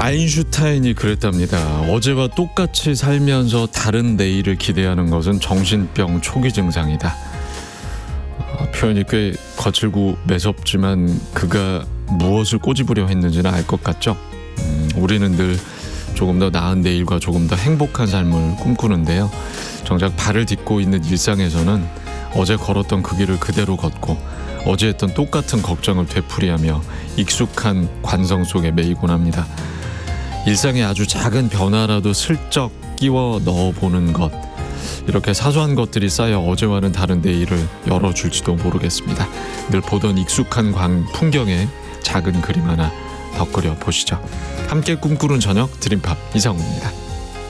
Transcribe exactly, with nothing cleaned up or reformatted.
아인슈타인이 그랬답니다. 어제와 똑같이 살면서 다른 내일을 기대하는 것은 정신병 초기 증상이다. 어, 표현이 꽤 거칠고 매섭지만 그가 무엇을 꼬집으려 했는지는 알 것 같죠. 음, 우리는 늘 조금 더 나은 내일과 조금 더 행복한 삶을 꿈꾸는데요. 정작 발을 딛고 있는 일상에서는 어제 걸었던 그 길을 그대로 걷고 어제 했던 똑같은 걱정을 되풀이하며 익숙한 관성 속에 매이곤 합니다. 일상에 아주 작은 변화라도 슬쩍 끼워 넣어보는 것, 이렇게 사소한 것들이 쌓여 어제와는 다른 내일을 열어줄지도 모르겠습니다. 늘 보던 익숙한 광, 풍경에 작은 그림 하나 더 그려 보시죠. 함께 꿈꾸는 저녁 드림팝 이상우입니다.